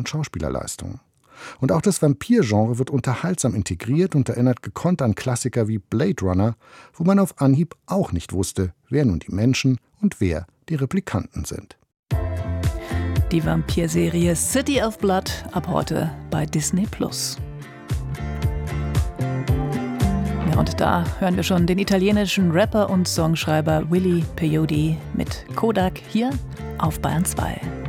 überragenden Schauspielerleistungen. Und auch das Vampir-Genre wird unterhaltsam integriert und erinnert gekonnt an Klassiker wie Blade Runner, wo man auf Anhieb auch nicht wusste, wer nun die Menschen und wer die Replikanten sind. Die Vampirserie City of Blood ab heute bei Disney+. Ja, und da hören wir schon den italienischen Rapper und Songschreiber Willy Peyote mit Kodak hier auf Bayern 2.